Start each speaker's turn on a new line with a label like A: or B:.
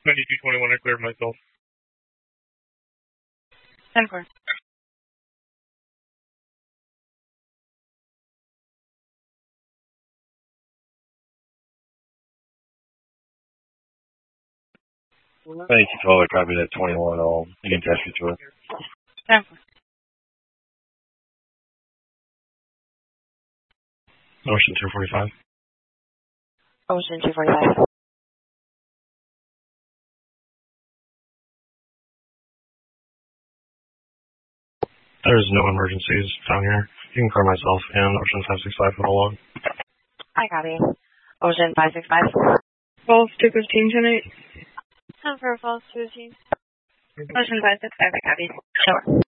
A: 9221, I cleared myself.
B: 10-4.
C: Thank you, 12. I copied that 21. You can test me to it.
B: 10-4.
A: Ocean 245.
B: Ocean 245.
A: There's no emergencies down here. You can clear myself and Ocean 565 for the log.
B: I copy. Ocean 565.
D: False 215 tonight.
B: 10-4, false 215. Ocean 565, I copy. Sure.